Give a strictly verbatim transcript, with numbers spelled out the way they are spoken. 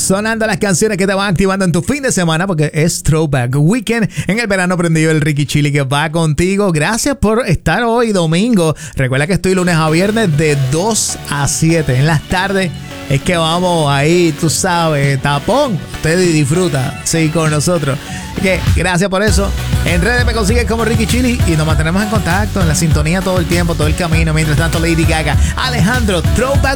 sonando las canciones que te van activando en tu fin de semana, porque es Throwback Weekend en el verano prendido el Ricky Chili que va contigo. Gracias por estar hoy domingo. Recuerda que estoy lunes a viernes de dos a siete en las tardes. Es que vamos ahí, tú sabes, tapón. Usted disfruta, sí, con nosotros. Así que gracias por eso. En redes me consigues como Ricky Chili y nos mantenemos en contacto, en la sintonía todo el tiempo, todo el camino. Mientras tanto, Lady Gaga, Alejandro, Throwback